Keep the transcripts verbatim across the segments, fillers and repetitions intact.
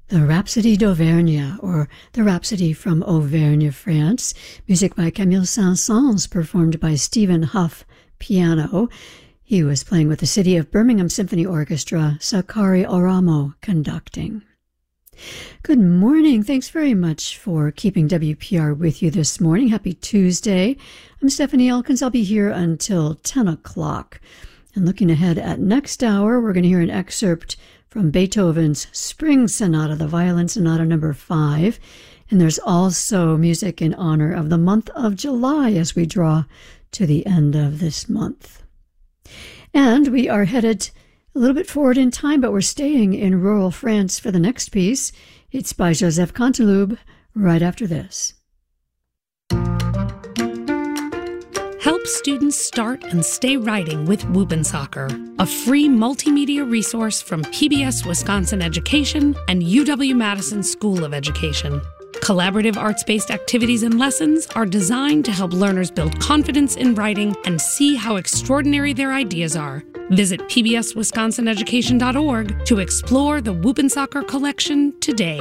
The Rhapsody d'Auvergne, or the Rhapsody from Auvergne, France, music by Camille Saint-Saëns, performed by Stephen Huff, piano. He was playing with the City of Birmingham Symphony Orchestra, Sakari Oramo conducting. Good morning. Thanks very much for keeping W P R with you this morning. Happy Tuesday. I'm Stephanie Elkins. I'll be here until ten o'clock. And looking ahead at next hour, we're going to hear an excerpt from Beethoven's Spring Sonata, the Violin Sonata number five. And there's also music in honor of the month of July as we draw to the end of this month. And we are headed a little bit forward in time, but we're staying in rural France for the next piece. It's by Joseph Canteloube right after this. Help students start and stay writing with Whoop'n'Soccer, a free multimedia resource from P B S Wisconsin Education and U W-Madison School of Education. Collaborative arts-based activities and lessons are designed to help learners build confidence in writing and see how extraordinary their ideas are. Visit P B S Wisconsin Education dot org to explore the Whoop'n'Soccer collection today.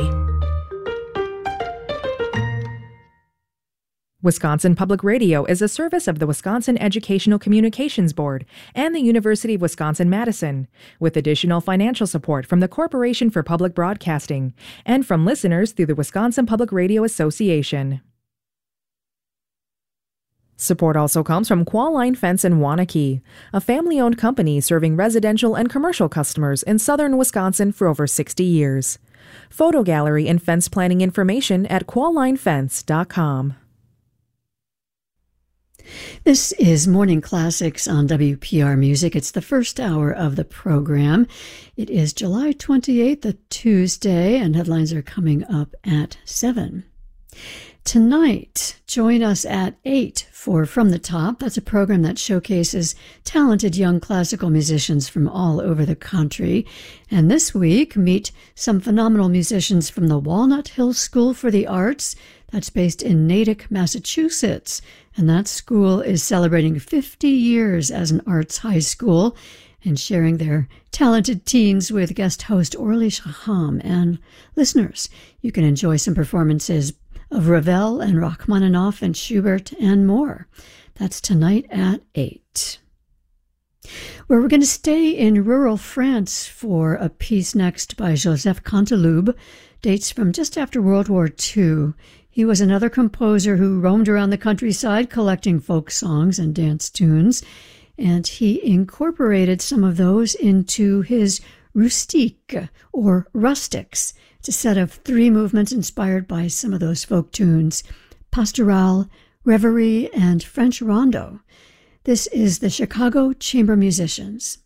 Wisconsin Public Radio is a service of the Wisconsin Educational Communications Board and the University of Wisconsin-Madison, with additional financial support from the Corporation for Public Broadcasting and from listeners through the Wisconsin Public Radio Association. Support also comes from Qualline Fence in Waunakee, a family-owned company serving residential and commercial customers in southern Wisconsin for over sixty years. Photo gallery and fence planning information at qualline fence dot com. This is Morning Classics on W P R Music. It's the first hour of the program. It is July twenty-eighth, a Tuesday, and headlines are coming up at seven. Tonight, join us at eight for From the Top. That's a program that showcases talented young classical musicians from all over the country. And this week, meet some phenomenal musicians from the Walnut Hill School for the Arts. That's based in Natick, Massachusetts. And that school is celebrating fifty years as an arts high school and sharing their talented teens with guest host Orly Shaham. And listeners, you can enjoy some performances of Ravel and Rachmaninoff and Schubert and more. That's tonight at eight. Where we're going to stay in rural France for a piece next by Joseph Canteloube, dates from just after World War Two. He was another composer who roamed around the countryside collecting folk songs and dance tunes, and he incorporated some of those into his Rustique, or Rustics. It's a set of three movements inspired by some of those folk tunes: Pastoral, Reverie, and French Rondo. This is the Chicago Chamber Musicians.